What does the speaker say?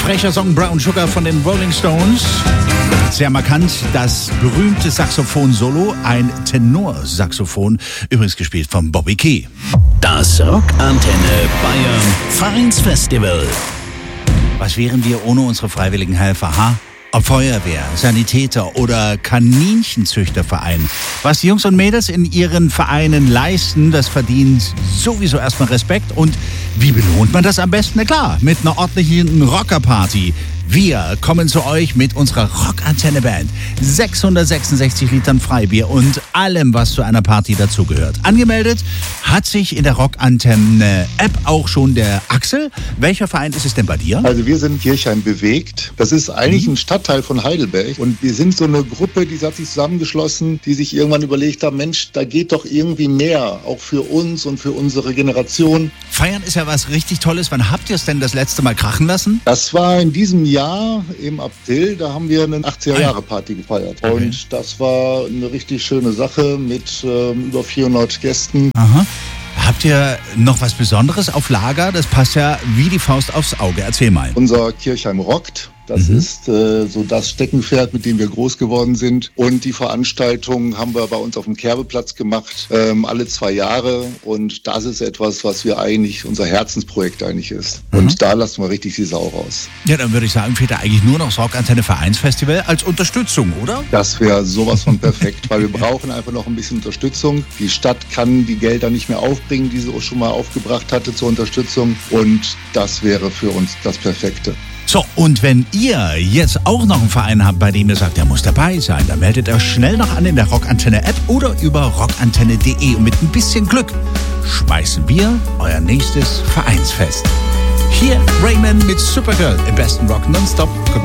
Frecher Song Brown Sugar von den Rolling Stones. Sehr markant, das berühmte Saxophon-Solo, ein Tenorsaxophon, übrigens gespielt von Bobby Key. Das Rockantenne Bayern Vereinsfestival. Was wären wir ohne unsere freiwilligen Helfer, ha? Ob Feuerwehr, Sanitäter oder Kaninchenzüchterverein. Was die Jungs und Mädels in ihren Vereinen leisten, das verdient sowieso erstmal Respekt. Und wie belohnt man das am besten? Na klar, mit einer ordentlichen Rockerparty. Wir kommen zu euch mit unserer Rockantenne-Band. 666 Litern Freibier und allem, was zu einer Party dazugehört. Angemeldet hat sich in der Rockantenne-App auch schon der Axel. Welcher Verein ist es denn bei dir? Also wir sind Kirchheim bewegt. Das ist eigentlich ein Stadtteil von Heidelberg. Und wir sind so eine Gruppe, die hat sich zusammengeschlossen, die sich irgendwann überlegt haben, Mensch, da geht doch irgendwie mehr, auch für uns und für unsere Generation. Feiern ist ja was richtig Tolles. Wann habt ihr es denn das letzte Mal krachen lassen? Das war in diesem Jahr im April, da haben wir eine 80er-Jahre-Party gefeiert. Okay. Und das war eine richtig schöne Sache mit über 400 Gästen. Aha. Habt ihr noch was Besonderes auf Lager? Das passt ja wie die Faust aufs Auge. Erzähl mal. Unser Kirchheim rockt. Das ist so das Steckenpferd, mit dem wir groß geworden sind. Und die Veranstaltung haben wir bei uns auf dem Kerbeplatz gemacht, alle 2 Jahre. Und das ist etwas, was wir eigentlich, unser Herzensprojekt eigentlich ist. Und da lassen wir richtig die Sau raus. Ja, dann würde ich sagen, fehlt da eigentlich nur noch das Rockantenne Vereinsfestival als Unterstützung, oder? Das wäre sowas von perfekt, weil wir brauchen einfach noch ein bisschen Unterstützung. Die Stadt kann die Gelder nicht mehr aufbringen, die sie auch schon mal aufgebracht hatte zur Unterstützung. Und das wäre für uns das Perfekte. So, und wenn ihr jetzt auch noch einen Verein habt, bei dem ihr sagt, der muss dabei sein, dann meldet euch schnell noch an in der Rockantenne-App oder über rockantenne.de. Und mit ein bisschen Glück schmeißen wir euer nächstes Vereinsfest. Hier Raymond mit Supergirl im besten Rock nonstop.